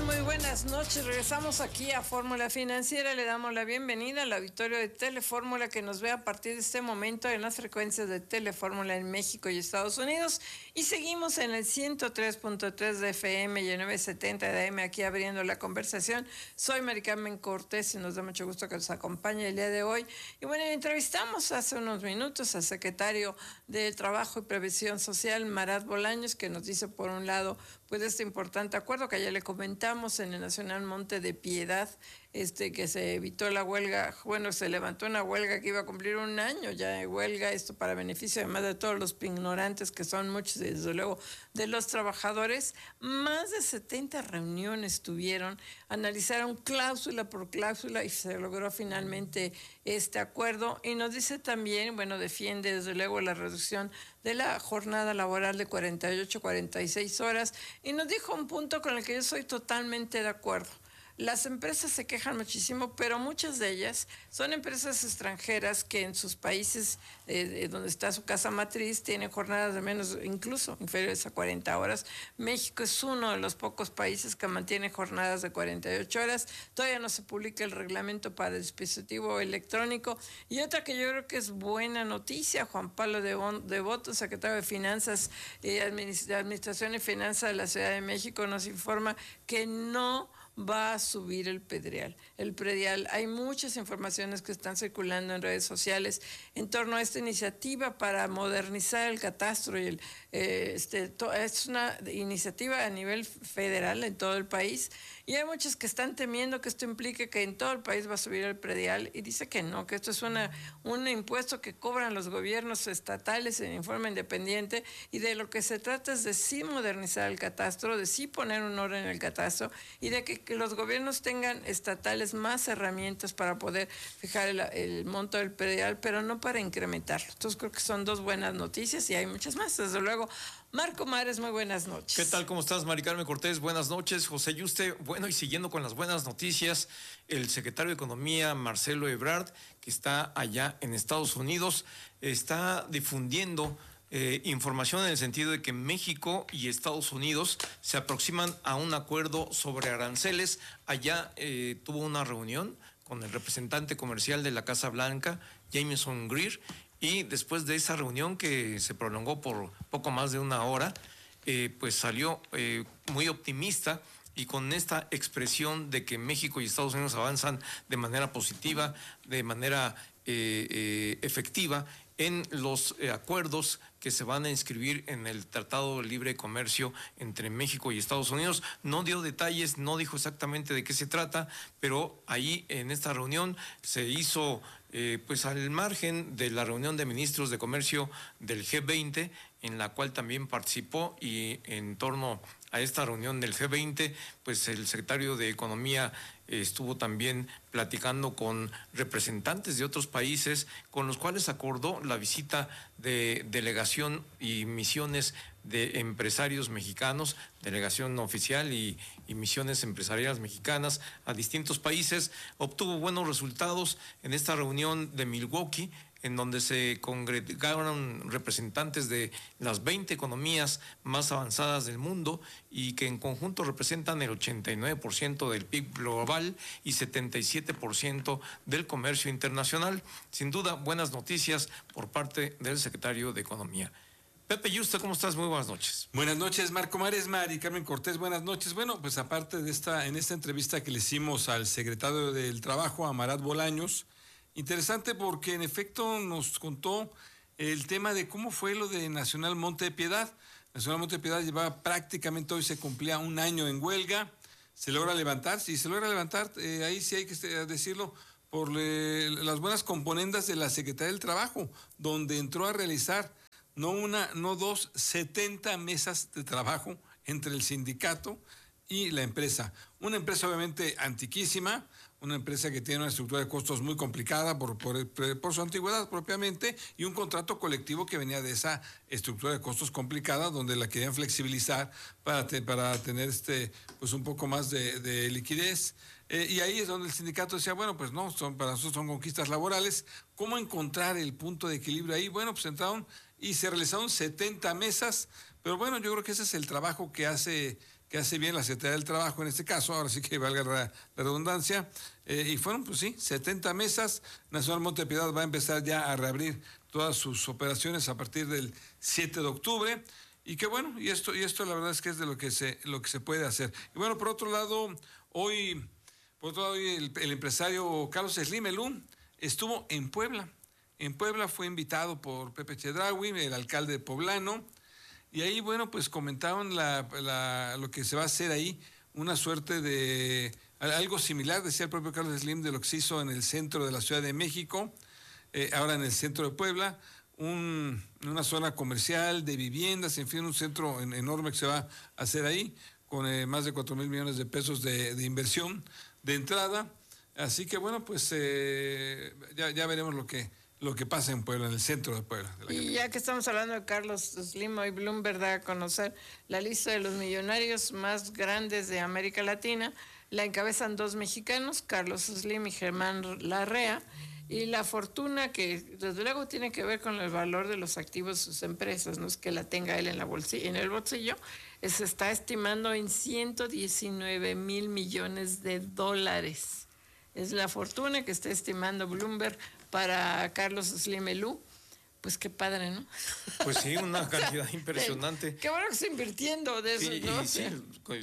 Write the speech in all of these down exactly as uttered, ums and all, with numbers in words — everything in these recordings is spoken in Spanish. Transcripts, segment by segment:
Muy buenas noches. Regresamos aquí a Fórmula Financiera. Le damos la bienvenida al auditorio de Telefórmula que nos ve a partir de este momento en las frecuencias de Telefórmula en México y Estados Unidos. Y seguimos en el ciento tres punto tres de F M y el novecientos setenta de A M aquí abriendo la conversación. Soy Mari Carmen Cortés y nos da mucho gusto que nos acompañe el día de hoy. Y bueno, entrevistamos hace unos minutos al secretario de Trabajo y Previsión Social, Marat Bolaños, que nos dice por un lado pues este importante acuerdo que ya le comentamos en el Nacional Monte de Piedad, este que se evitó la huelga, bueno, se levantó una huelga que iba a cumplir un año ya de huelga, esto para beneficio además de todos los ignorantes que son muchos y desde luego de los trabajadores. Más de setenta reuniones tuvieron, analizaron cláusula por cláusula y se logró finalmente este acuerdo. Y nos dice también, bueno, defiende desde luego la reducción de la jornada laboral de cuarenta y ocho a cuarenta y seis horas, y nos dijo un punto con el que yo soy totalmente de acuerdo. Las empresas se quejan muchísimo, pero muchas de ellas son empresas extranjeras que en sus países eh, donde está su casa matriz tienen jornadas de menos, incluso inferiores a cuarenta horas. México es uno de los pocos países que mantiene jornadas de cuarenta y ocho horas. Todavía no se publica el reglamento para el dispositivo electrónico. Y otra que yo creo que es buena noticia, Juan Pablo Devoto, secretario de Finanzas, eh, Administración y Finanzas de la Ciudad de México, nos informa que no va a subir el predial. El predial, hay muchas informaciones que están circulando en redes sociales en torno a esta iniciativa para modernizar el catastro y el eh, este to, es una iniciativa a nivel federal en todo el país y hay muchos que están temiendo que esto implique que en todo el país va a subir el predial y dice que no, que esto es una un impuesto que cobran los gobiernos estatales en forma independiente y de lo que se trata es de sí modernizar el catastro, de sí poner un orden en el catastro y de que que los gobiernos tengan estatales más herramientas para poder fijar el, el monto del predial, pero no para incrementarlo. Entonces creo que son dos buenas noticias y hay muchas más, desde luego. Marco Mares, muy buenas noches. ¿Qué tal? ¿Cómo estás, Mari Carmen Cortés? Buenas noches. José Yuste, bueno, y siguiendo con las buenas noticias, el secretario de Economía, Marcelo Ebrard, que está allá en Estados Unidos, está difundiendo Eh, información en el sentido de que México y Estados Unidos se aproximan a un acuerdo sobre aranceles. Allá eh, tuvo una reunión con el representante comercial de la Casa Blanca, Jameson Greer, y después de esa reunión que se prolongó por poco más de una hora, eh, pues salió eh, muy optimista y con esta expresión de que México y Estados Unidos avanzan de manera positiva, de manera eh, eh, efectiva en los eh, acuerdos que se van a inscribir en el Tratado de Libre Comercio entre México y Estados Unidos. No dio detalles, no dijo exactamente de qué se trata, pero ahí en esta reunión se hizo eh, pues al margen de la reunión de ministros de comercio del G veinte, en la cual también participó, y en torno a esta reunión del G veinte, pues el secretario de Economía eh, estuvo también platicando con representantes de otros países, con los cuales acordó la visita de delegación y misiones de empresarios mexicanos, delegación oficial y, y misiones empresariales mexicanas a distintos países. Obtuvo buenos resultados en esta reunión de Milwaukee, en donde se congregaron representantes de las veinte economías más avanzadas del mundo y que en conjunto representan el ochenta y nueve por ciento del P I B global y setenta y siete por ciento del comercio internacional. Sin duda, buenas noticias por parte del secretario de Economía. Pepe Yuste, ¿cómo estás? Muy buenas noches. Buenas noches, Marco Mares, Mari Carmen Cortés, buenas noches. Bueno, pues aparte de esta, en esta entrevista que le hicimos al secretario del Trabajo, a Marat Bolaños, interesante porque en efecto nos contó el tema de cómo fue lo de Nacional Monte de Piedad. Nacional Monte de Piedad llevaba prácticamente, hoy se cumplía un año en huelga, se logra levantar, si se logra levantar, eh, ahí sí hay que decirlo, por le, las buenas componendas de la Secretaría del Trabajo, donde entró a realizar no una, no dos, setenta mesas de trabajo entre el sindicato y la empresa. Una empresa obviamente antiquísima, una empresa que tiene una estructura de costos muy complicada por, por, por su antigüedad propiamente, y un contrato colectivo que venía de esa estructura de costos complicada, donde la querían flexibilizar para, te, para tener este pues un poco más de, de liquidez. Eh, y ahí es donde el sindicato decía, bueno, pues no, son, para nosotros son conquistas laborales. ¿Cómo encontrar el punto de equilibrio ahí? Bueno, pues entraron y se realizaron setenta mesas, pero bueno, yo creo que ese es el trabajo que hace... que que hace bien la Secretaría del Trabajo en este caso, ahora sí que valga la, la redundancia, eh, y fueron, pues sí, setenta mesas. Nacional Monte Piedad va a empezar ya a reabrir todas sus operaciones a partir del siete de octubre, y que bueno, y esto, y esto la verdad es que es de lo que se, lo que se puede hacer. Y bueno, por otro lado, hoy, por otro lado, hoy el, el empresario Carlos Slim Elú estuvo en Puebla. En Puebla fue invitado por Pepe Chedraui, el alcalde poblano, y ahí, bueno, pues comentaban la, la, lo que se va a hacer ahí, una suerte de algo similar, decía el propio Carlos Slim, de lo que se hizo en el centro de la Ciudad de México, eh, ahora en el centro de Puebla, un, una zona comercial de viviendas, en fin, un centro en, enorme que se va a hacer ahí, con eh, más de cuatro mil millones de pesos de, de inversión de entrada. Así que, bueno, pues eh, ya, ya veremos lo que... lo que pasa en Puebla, en el centro de Puebla. De la y ya que estamos hablando de Carlos Slim, hoy Bloomberg da a conocer la lista de los millonarios más grandes de América Latina. La encabezan dos mexicanos, Carlos Slim y Germán Larrea, y la fortuna, que desde luego tiene que ver con el valor de los activos de sus empresas, no es que la tenga él en, la bolsilla, en el bolsillo, se está estimando en ciento diecinueve mil millones de dólares. Es la fortuna que está estimando Bloomberg para Carlos Slim Elú. Pues qué padre, ¿no? Pues sí, una cantidad impresionante. Qué bueno que está invirtiendo de eso, sí, ¿no? Y sí,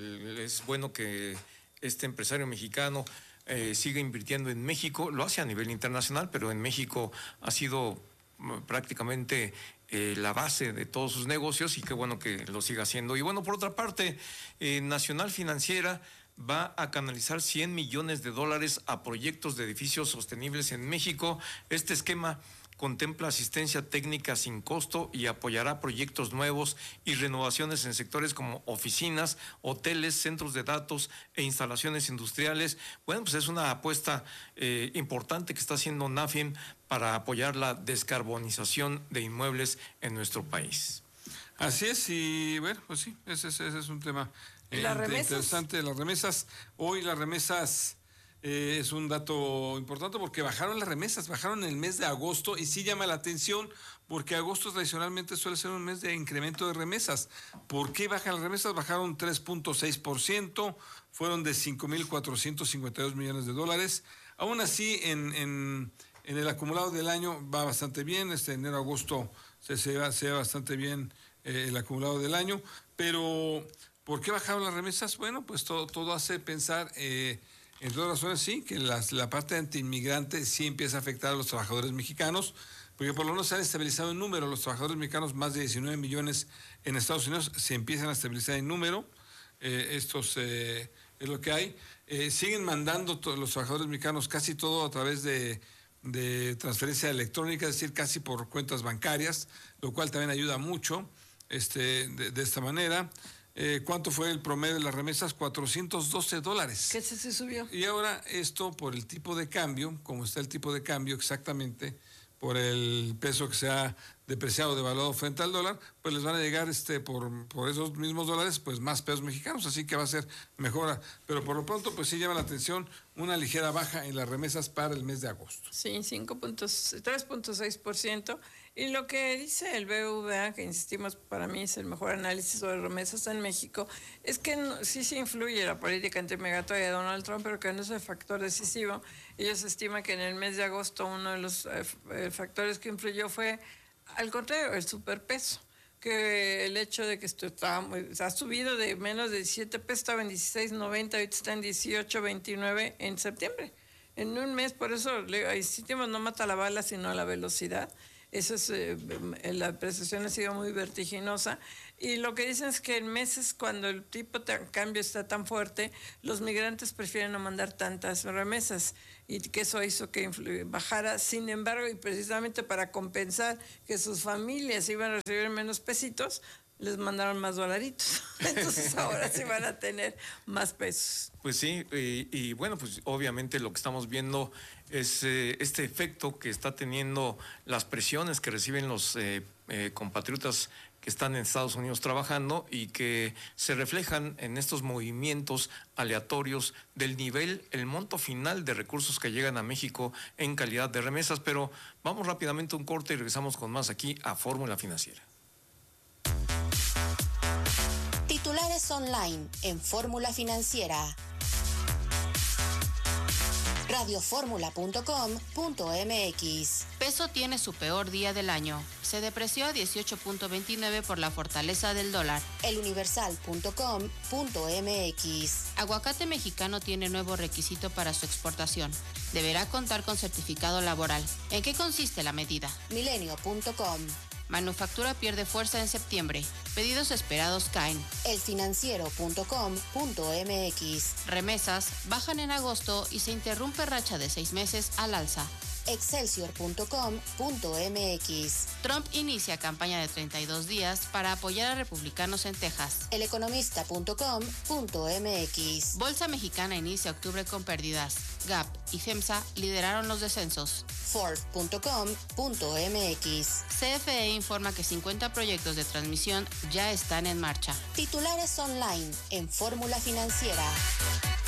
es bueno que este empresario mexicano eh, siga invirtiendo en México. Lo hace a nivel internacional, pero en México ha sido prácticamente eh, la base de todos sus negocios, y qué bueno que lo siga haciendo. Y bueno, por otra parte, eh, Nacional Financiera va a canalizar cien millones de dólares a proyectos de edificios sostenibles en México. Este esquema contempla asistencia técnica sin costo y apoyará proyectos nuevos y renovaciones en sectores como oficinas, hoteles, centros de datos e instalaciones industriales. Bueno, pues es una apuesta eh, importante que está haciendo NAFIM para apoyar la descarbonización de inmuebles en nuestro país. Así es, y bueno, pues sí, ese, ese es un tema eh, ¿Las remesas? interesante. Las remesas, hoy las remesas eh, es un dato importante porque bajaron las remesas, bajaron en el mes de agosto, y sí llama la atención porque agosto tradicionalmente suele ser un mes de incremento de remesas. ¿Por qué bajan las remesas? Bajaron tres punto seis por ciento, fueron de cinco mil cuatrocientos cincuenta y dos millones de dólares. Aún así, en, en, en el acumulado del año va bastante bien, este enero-agosto se, se, va, se va bastante bien eh, el acumulado del año, pero ¿por qué bajaron las remesas? Bueno, pues todo, todo hace pensar, eh, en todas razones, sí, que las, la parte antiinmigrante sí empieza a afectar a los trabajadores mexicanos, porque por lo menos se han estabilizado en número. Los trabajadores mexicanos, más de diecinueve millones en Estados Unidos, se empiezan a estabilizar en número. Eh, estos eh, es lo que hay. Eh, siguen mandando los trabajadores mexicanos casi todo a través de, de transferencia electrónica, es decir, casi por cuentas bancarias, lo cual también ayuda mucho este, de, de esta manera. Eh, ¿Cuánto fue el promedio de las remesas? cuatrocientos doce dólares. ¿Qué se, se subió? Y ahora esto, por el tipo de cambio, como está el tipo de cambio exactamente, por el peso que se ha depreciado, devaluado frente al dólar, pues les van a llegar este por, por esos mismos dólares, pues más pesos mexicanos, así que va a ser mejora. Pero por lo pronto, pues sí llama la atención una ligera baja en las remesas para el mes de agosto. Sí, tres punto seis por ciento. Y lo que dice el B B V A, que insistimos, para mí es el mejor análisis sobre remesas en México, es que no, sí se influye la política antimigratoria de Donald Trump, pero que no es el factor decisivo. Ellos estiman que en el mes de agosto uno de los eh, factores que influyó fue, al contrario, el superpeso, que el hecho de que esto está, ha subido de menos de diecisiete pesos, estaba en dieciséis noventa, ahorita está en dieciocho veintinueve en septiembre. En un mes, por eso le insistimos, no mata la bala, sino la velocidad. Eso es, eh, la apreciación ha sido muy vertiginosa, y lo que dicen es que en meses cuando el tipo de cambio está tan fuerte, los migrantes prefieren no mandar tantas remesas, y que eso hizo que bajara. Sin embargo, y precisamente para compensar que sus familias iban a recibir menos pesitos, les mandaron más dolaritos. Entonces ahora sí van a tener más pesos. Pues sí, y, y bueno, pues obviamente lo que estamos viendo es eh, este efecto que está teniendo las presiones que reciben los eh, eh, compatriotas que están en Estados Unidos trabajando, y que se reflejan en estos movimientos aleatorios del nivel, el monto final de recursos que llegan a México en calidad de remesas. Pero vamos rápidamente a un corte y regresamos con más aquí a Fórmula Financiera. Titulares online en Fórmula Financiera. radio fórmula punto com punto m x. Peso tiene su peor día del año. Se depreció a dieciocho punto veintinueve por la fortaleza del dólar. el universal punto com punto m x. Aguacate mexicano tiene nuevo requisito para su exportación. Deberá contar con certificado laboral. ¿En qué consiste la medida? milenio punto com. Manufactura pierde fuerza en septiembre. Pedidos esperados caen. el financiero punto com punto m x. Remesas bajan en agosto y se interrumpe racha de seis meses al alza. excelsior punto com punto m x. Trump inicia campaña de treinta y dos días para apoyar a republicanos en Texas. el economista punto com punto m x. Bolsa mexicana inicia octubre con pérdidas. Gap y FEMSA lideraron los descensos. Forbes punto com punto m x. C F E informa que cincuenta proyectos de transmisión ya están en marcha. Titulares online en Fórmula Financiera.